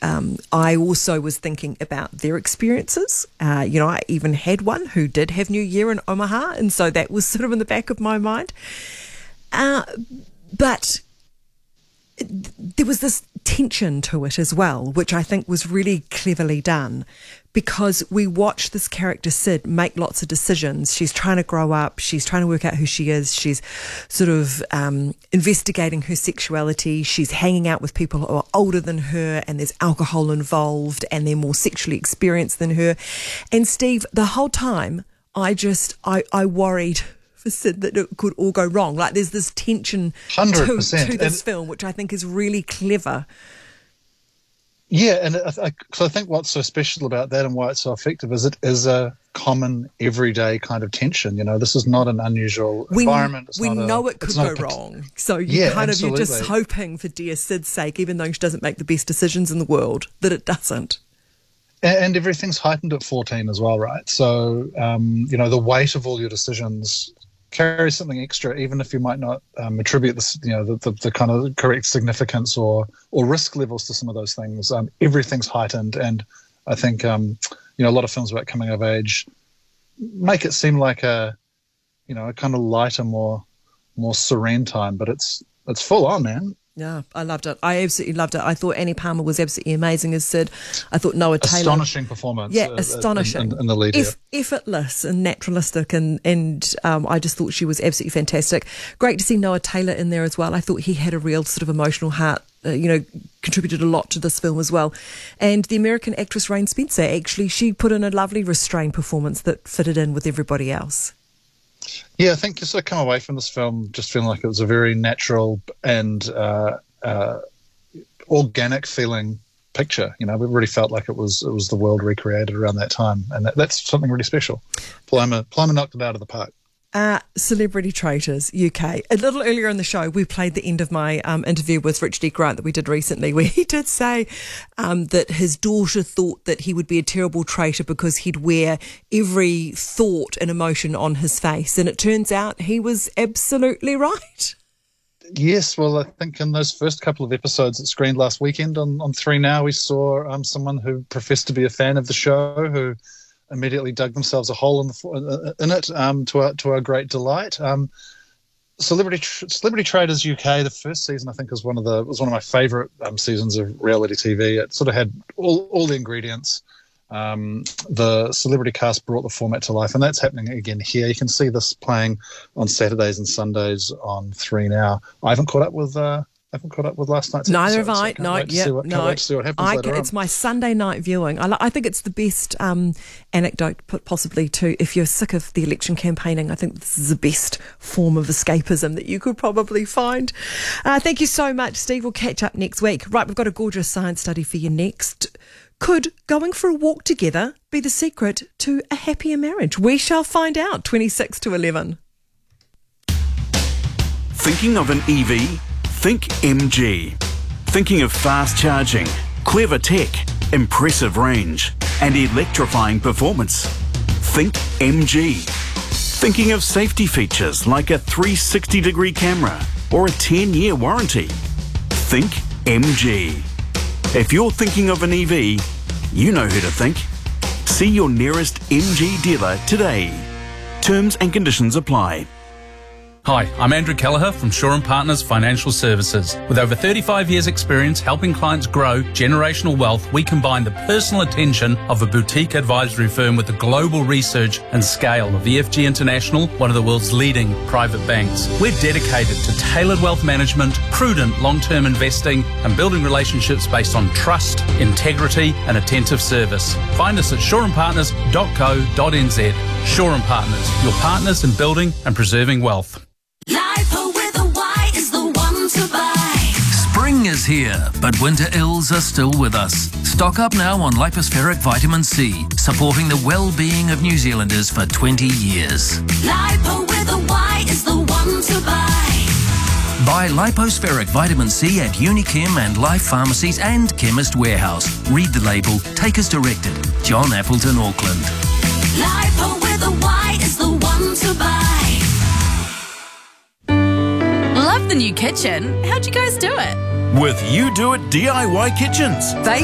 I also was thinking about their experiences. I even had one who did have New Year in Omaha, and so that was sort of in the back of my mind. But there was this tension to it as well, which I think was really cleverly done, because we watch this character Sid make lots of decisions. She's trying to grow up. She's trying to work out who she is. She's sort of investigating her sexuality. She's hanging out with people who are older than her, and there's alcohol involved, and they're more sexually experienced than her. And Steve, the whole time, I worried for Sid that it could all go wrong. Like, there's this tension 100%. to this film, which I think is really clever. Yeah, and so I think what's so special about that and why it's so effective is it is a common everyday kind of tension. This is not an unusual environment. We know it could go wrong. So you're just hoping for dear Sid's sake, even though she doesn't make the best decisions in the world, that it doesn't. And everything's heightened at 14 as well, right? So, the weight of all your decisions carries something extra, even if you might not attribute this, the kind of correct significance or risk levels to some of those things. Everything's heightened, and I think a lot of films about coming of age make it seem like a kind of lighter, more serene time, but it's full on, man. Yeah, I loved it. I absolutely loved it. I thought Annie Palmer was absolutely amazing as Sid. I thought Noah Taylor... Astonishing performance. Yeah, astonishing. In the lead here. Effortless and naturalistic, and I just thought she was absolutely fantastic. Great to see Noah Taylor in there as well. I thought he had a real sort of emotional heart, contributed a lot to this film as well. And the American actress Rain Spencer, actually, she put in a lovely restrained performance that fitted in with everybody else. Yeah, I think you sort of come away from this film just feeling like it was a very natural and organic feeling picture. We really felt like it was the world recreated around that time, and that's something really special. Palmer knocked it out of the park. Celebrity Traitors UK. A little earlier in the show, we played the end of my interview with Richard E. Grant that we did recently, where he did say that his daughter thought that he would be a terrible traitor because he'd wear every thought and emotion on his face. And it turns out he was absolutely right. Yes, well, I think in those first couple of episodes that screened last weekend on 3 Now, we saw someone who professed to be a fan of the show who immediately dug themselves a hole in it to our great delight. Celebrity Traitors UK, the first season, I think, was one of my favourite seasons of reality TV. It sort of had all the ingredients. The celebrity cast brought the format to life, and that's happening again here. You can see this playing on Saturdays and Sundays on 3 Now. I haven't caught up with last night's Neither episode. have I. Can't wait to see what happens later on. It's my Sunday night viewing. I think it's the best anecdote possibly too. If you're sick of the election campaigning, I think this is the best form of escapism that you could probably find. Thank you so much, Steve. We'll catch up next week. Right, we've got a gorgeous science study for you next. Could going for a walk together be the secret to a happier marriage? We shall find out. 26 to 11. Thinking of an EV? Think MG. Thinking of fast charging, clever tech, impressive range, and electrifying performance? Think MG. Thinking of safety features like a 360-degree camera or a 10-year warranty? Think MG. If you're thinking of an EV, you know who to think. See your nearest MG dealer today. Terms and conditions apply. Hi, I'm Andrew Kelleher from Shaw & Partners Financial Services. With over 35 years' experience helping clients grow generational wealth, we combine the personal attention of a boutique advisory firm with the global research and scale of EFG International, one of the world's leading private banks. We're dedicated to tailored wealth management, prudent long-term investing, and building relationships based on trust, integrity, and attentive service. Find us at shawandpartners.co.nz. Shaw & Partners, your partners in building and preserving wealth. Lipo with a Y is the one to buy. Spring is here, but winter ills are still with us. Stock up now on lipospheric vitamin C, supporting the well-being of New Zealanders for 20 years. Lipo with a Y is the one to buy. Buy lipospheric vitamin C at Unichem and Life Pharmacies and Chemist Warehouse. Read the label, take as directed. John Appleton, Auckland. Lipo with a Y is the one to buy. Love the new kitchen. How'd you guys do it? With You Do It DIY Kitchens.